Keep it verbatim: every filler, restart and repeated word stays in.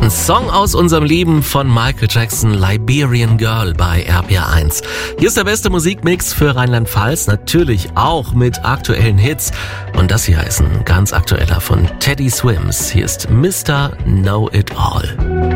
Ein Song aus unserem Leben von Michael Jackson, Liberian Girl bei R P R eins. Hier ist der beste Musikmix für Rheinland-Pfalz, natürlich auch mit aktuellen Hits. Und das hier ist ein ganz aktueller von Teddy Swims. Hier ist Mister Know It All.